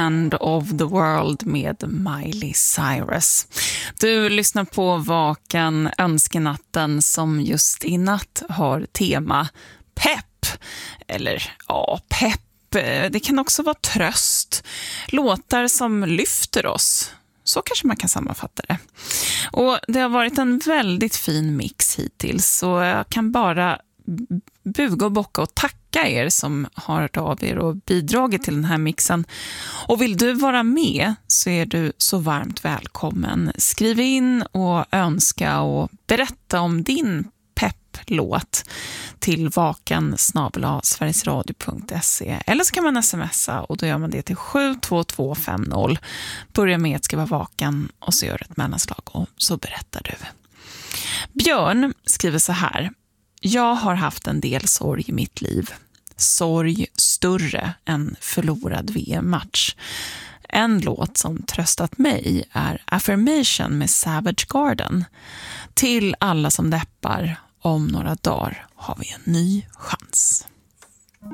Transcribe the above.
End of the World med Miley Cyrus. Du lyssnar på Vaken önskenatten som just i natt har tema pepp. Eller ja, pepp. Det kan också vara tröst. Låtar som lyfter oss. Så kanske man kan sammanfatta det. Och det har varit en väldigt fin mix hittills. Så jag kan bara buga och bocka och tacka er som har hört av er och bidragit till den här mixen. Och vill du vara med så är du så varmt välkommen. Skriv in och önska och berätta om din pepplåt till vaken@sverigesradio.se, eller så kan man smsa och då gör man det till 72250. Börja med att skriva vaken och så gör ett mellanslag och så berättar du. Björn skriver så här: jag har haft en del sorg i mitt liv. Sorg större än förlorad VM-match. En låt som tröstat mig är Affirmation med Savage Garden. Till alla som deppar, om några dagar har vi en ny chans.